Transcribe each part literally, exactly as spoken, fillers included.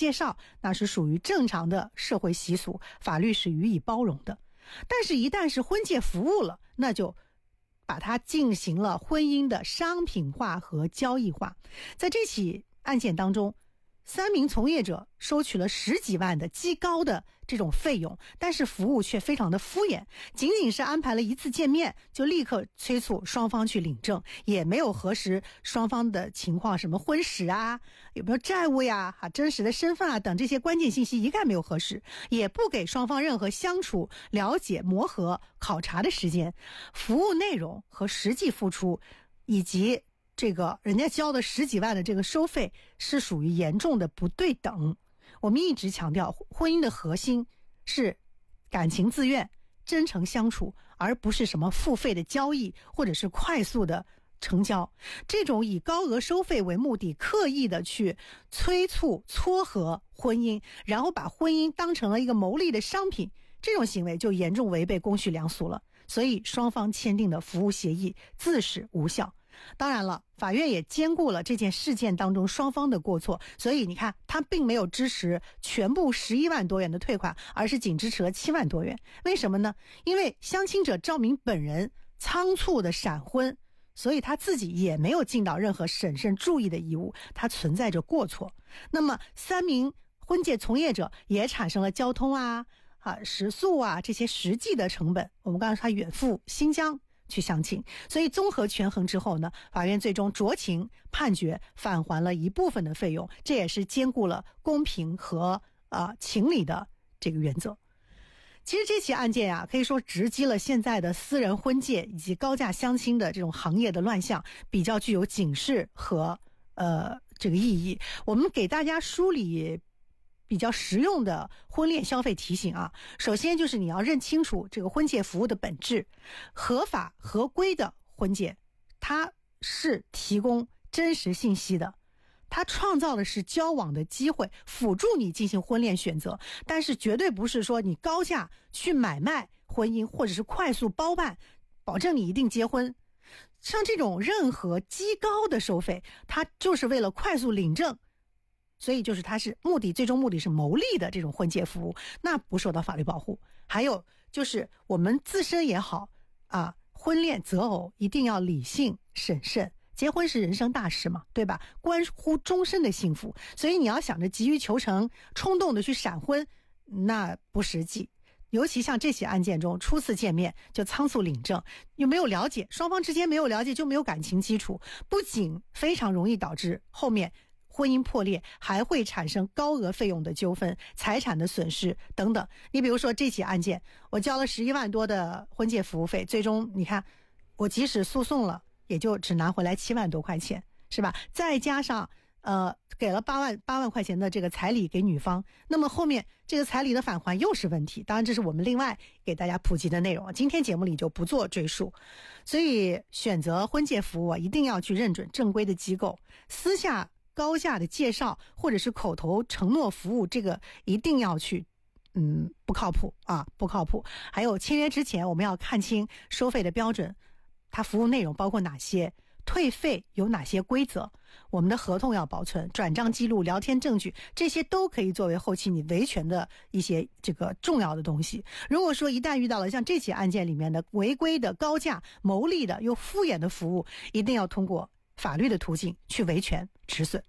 介绍，那是属于正常的社会习俗，法律是予以包容的。但是一旦是婚介服务了，那就把它进行了婚姻的商品化和交易化。在这起案件当中，三名从业者收取了十几万的极高的这种费用，但是服务却非常的敷衍，仅仅是安排了一次见面就立刻催促双方去领证，也没有核实双方的情况，什么婚史啊，有没有债务呀，啊，真实的身份啊等这些关键信息一概没有核实，也不给双方任何相处、了解、磨合、考察的时间。服务内容和实际付出以及这个人家交的十几万的这个收费是属于严重的不对等。我们一直强调，婚姻的核心是感情自愿、真诚相处，而不是什么付费的交易或者是快速的成交。这种以高额收费为目的，刻意的去催促撮合婚姻，然后把婚姻当成了一个牟利的商品，这种行为就严重违背公序良俗了。所以双方签订的服务协议自始无效。当然了，法院也兼顾了这件事件当中双方的过错，所以你看他并没有支持全部十一万多元的退款，而是仅支持了七万多元。为什么呢？因为相亲者赵明本人仓促的闪婚，所以他自己也没有尽到任何审慎注意的义务，他存在着过错。那么三名婚介从业者也产生了交通啊、啊食宿啊这些实际的成本。我们刚才说他远赴新疆去相亲，所以综合权衡之后呢，法院最终酌情判决返还了一部分的费用，这也是兼顾了公平和呃情理的这个原则。其实这起案件啊，可以说直击了现在的私人婚介以及高价相亲的这种行业的乱象，比较具有警示和呃这个意义。我们给大家梳理比较实用的婚恋消费提醒啊，首先就是你要认清楚这个婚介服务的本质。合法合规的婚介，它是提供真实信息的，它创造的是交往的机会，辅助你进行婚恋选择，但是绝对不是说你高价去买卖婚姻，或者是快速包办保证你一定结婚。像这种任何极高的收费，它就是为了快速领证，所以就是它是目的，最终目的是牟利的这种婚介服务，那不受到法律保护。还有就是我们自身也好啊，婚恋择偶一定要理性审慎，结婚是人生大事嘛，对吧？关乎终身的幸福，所以你要想着急于求成、冲动的去闪婚，那不实际。尤其像这起案件中，初次见面就仓促领证，又没有了解，双方之间没有了解就没有感情基础，不仅非常容易导致后面婚姻破裂，还会产生高额费用的纠纷、财产的损失等等。你比如说这起案件，我交了十一万多的婚介服务费，最终你看我即使诉讼了，也就只拿回来七万多块钱，是吧？再加上呃给了八万八万块钱的这个彩礼给女方，那么后面这个彩礼的返还又是问题。当然这是我们另外给大家普及的内容，今天节目里就不做赘述。所以选择婚介服务啊，一定要去认准正规的机构，私下高价的介绍或者是口头承诺服务，这个一定要去嗯不靠谱啊，不靠谱。还有签约之前我们要看清收费的标准，它服务内容包括哪些，退费有哪些规则，我们的合同要保存，转账记录、聊天证据，这些都可以作为后期你维权的一些这个重要的东西。如果说一旦遇到了像这起案件里面的违规的、高价、牟利的又敷衍的服务，一定要通过法律的途径去维权止损。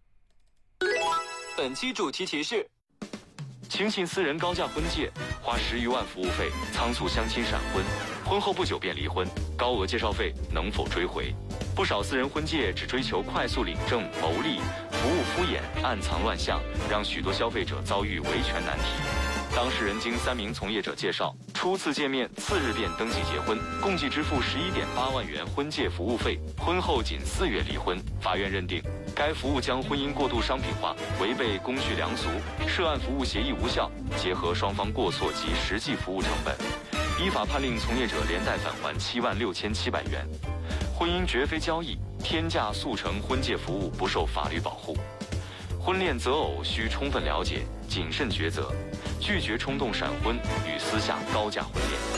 本期主题提示：轻信私人高价婚介，花十余万服务费，仓促相亲闪婚，婚后不久便离婚，高额介绍费能否追回？不少私人婚介只追求快速领证、牟利，服务敷衍、暗藏乱象，让许多消费者遭遇维权难题。当事人经三名从业者介绍，初次见面，次日便登记结婚，共计支付十一点八万元婚介服务费，婚后仅四月离婚。法院认定，该服务将婚姻过度商品化，违背公序良俗，涉案服务协议无效，结合双方过错及实际服务成本，依法判令从业者连带返还七万六千七百元。婚姻绝非交易，天价速成婚介服务不受法律保护。婚恋择偶需充分了解，谨慎抉择，拒绝冲动闪婚与私下高价婚恋。